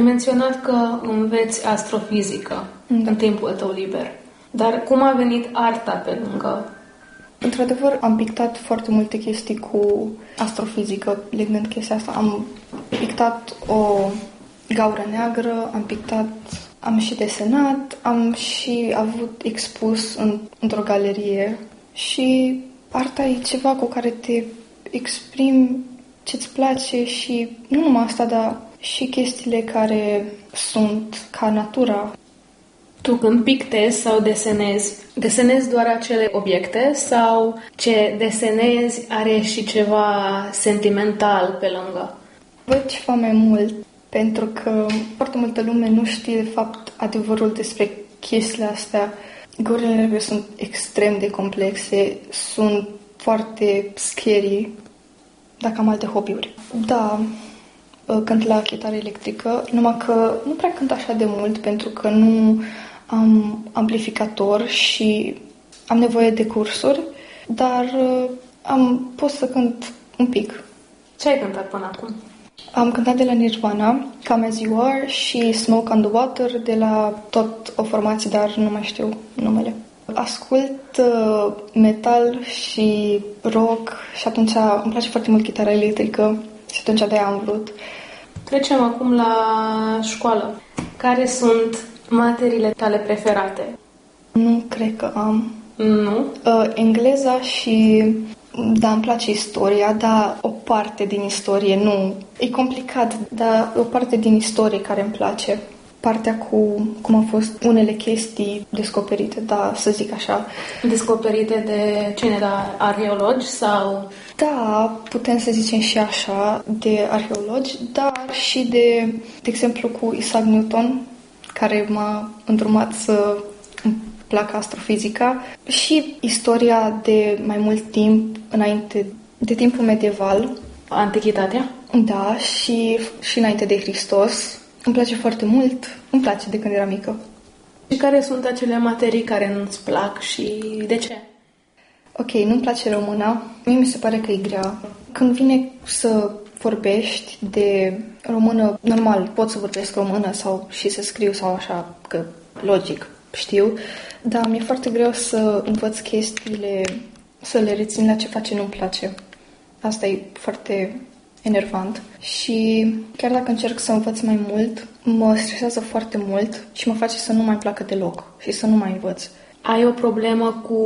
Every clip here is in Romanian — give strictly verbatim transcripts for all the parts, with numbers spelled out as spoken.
menționat că înveți astrofizică da. în timpul tău liber. Dar cum a venit arta pe lângă? Într-adevăr, am pictat foarte multe chestii cu astrofizică, legând chestia asta. Am pictat o gaură neagră, am pictat, am și desenat, am și avut expus în, într-o galerie. Și arta e ceva cu care te exprimi ce-ți place și nu numai asta, dar și chestiile care sunt ca natura. Tu când pictezi sau desenezi, desenezi doar acele obiecte sau ce desenezi are și ceva sentimental pe lângă? Văd ceva mai mult, pentru că foarte multă lume nu știe de fapt adevărul despre chestiile astea. Găurile negre sunt extrem de complexe, sunt foarte scary, dacă am alte hobby-uri. Da, cânt la chitară electrică, numai că nu prea cânt așa de mult, pentru că nu am amplificator și am nevoie de cursuri, dar am pot să cânt un pic. Ce ai cântat până acum? Am cântat de la Nirvana, Come As You Are și Smoke on the Water, de la tot o formație, dar nu mai știu numele. Ascult uh, metal și rock și atunci îmi place foarte mult chitara electrică și atunci de-aia am vrut. Trecem acum la școală. Care sunt materiile tale preferate? Nu cred că am. Nu? Uh, engleza și... Da, îmi place istoria, dar o parte din istorie nu. E complicat, dar o parte din istorie care îmi place. Partea cu cum au fost unele chestii descoperite, da, să zic așa. Descoperite de cine? De arheologi sau? Da, putem să zicem și așa, de arheologi, dar și de, de exemplu, cu Isaac Newton, care m-a îndrumat să îmi placă astrofizica, și istoria de mai mult timp, înainte de timpul medieval. Antichitatea? Da, și, și înainte de Hristos. Îmi place foarte mult, îmi place de când eram mică. Și care sunt acele materii care nu-ți plac și de ce? Ok, nu-mi place româna. Mie mi se pare că e grea. Când vine să vorbești de română, normal, pot să vorbesc română sau și să scriu sau așa, că logic știu, dar mi-e foarte greu să învăț chestiile, să le rețin la ce face nu-mi place. Asta e foarte enervant. Și chiar dacă încerc să învăț mai mult, mă stresează foarte mult și mă face să nu mai placă deloc și să nu mai învăț. Ai o problemă cu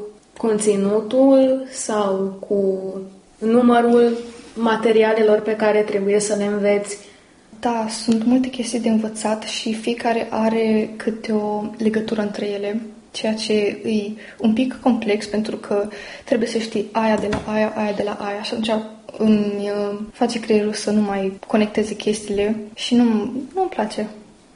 conținutul sau cu numărul materialelor pe care trebuie să le înveți? Da, sunt multe chestii de învățat și fiecare are câte o legătură între ele, ceea ce e un pic complex pentru că trebuie să știi aia de la aia, aia de la aia și atunci îmi face creierul să nu mai conecteze chestiile și nu, nu-mi place.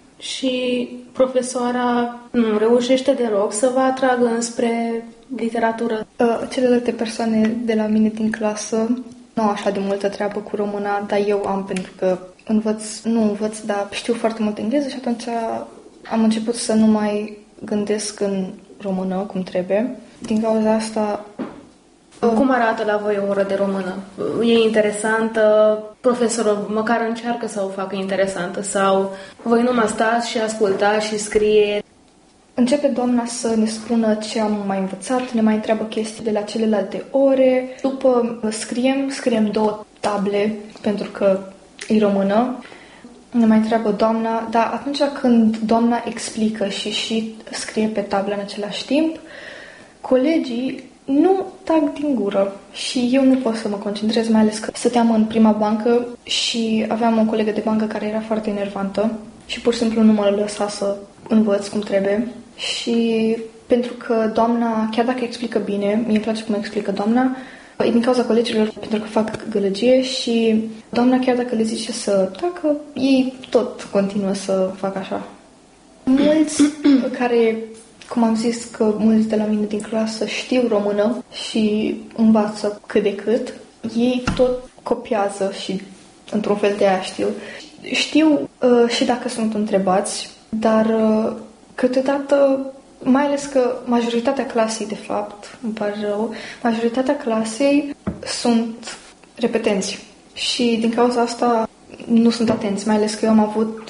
Și profesoara nu reușește deloc să vă atragă înspre literatură? Celelalte persoane de la mine din clasă nu au așa de multă treabă cu româna, dar eu am, pentru că învăț, nu învăț, dar știu foarte mult engleză și atunci am început să nu mai gândesc în română cum trebuie. Din cauza asta... Cum arată la voi o oră de română? E interesantă? Profesorul măcar încearcă să o facă interesantă? Sau voi numai stați și ascultați și scrie? Începe doamna să ne spună ce am mai învățat, ne mai întreabă chestii de la celelalte ore. După scriem, scriem două table, pentru că e română. Ne mai întreabă doamna, dar atunci când doamna explică și și scrie pe tablă în același timp, colegii nu trag din gură și eu nu pot să mă concentrez, mai ales că stăteam în prima bancă și aveam o colegă de bancă care era foarte enervantă și pur și simplu nu mă lăsa să învăț cum trebuie. Și pentru că doamna, chiar dacă explică bine, mie îmi place cum explică doamna, e din cauza colegilor, pentru că fac gălăgie și doamna, chiar dacă le zice să tacă, ei tot continuă să facă așa. Mulți care, cum am zis că mulți de la mine din clasă știu română și învață cât de cât, ei tot copiază și într-un fel de aia știu. Știu uh, și dacă sunt întrebați, dar uh, câteodată, mai ales că majoritatea clasei, de fapt, îmi pare rău, majoritatea clasei sunt repetenți și din cauza asta nu sunt atenți, mai ales că eu am avut